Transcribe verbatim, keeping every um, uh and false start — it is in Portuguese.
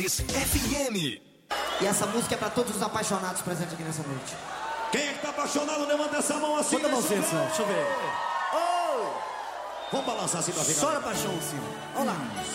melhores F M. E essa música é pra todos os apaixonados presentes aqui nessa noite. Quem é que tá apaixonado, levanta essa mão assim. Manda a mãozinha assim, ó. Deixa eu ver. Vamos balançar assim pra ficar. Chora paixão, sim. Vamos lá.